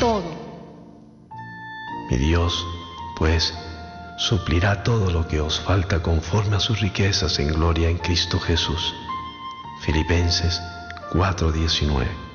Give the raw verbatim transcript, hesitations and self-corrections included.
todo. Mi Dios, pues, suplirá todo lo que os falta conforme a sus riquezas en gloria en Cristo Jesús. Filipenses cuatro diecinueve.